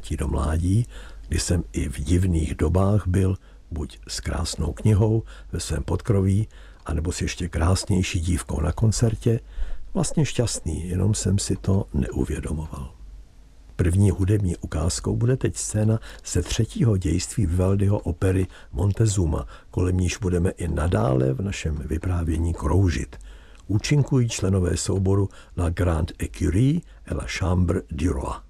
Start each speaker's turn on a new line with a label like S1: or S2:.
S1: vrátí do mládí, kdy jsem i v divných dobách byl buď s krásnou knihou ve svém podkroví, anebo s ještě krásnější dívkou na koncertě, vlastně šťastný, jenom jsem si to neuvědomoval. První hudební ukázkou bude teď scéna ze 3. dějství Vivaldiho opery Montezuma, kolem níž budeme i nadále v našem vyprávění kroužit. Účinkují členové souboru La Grande Écurie et la Chambre du Roi.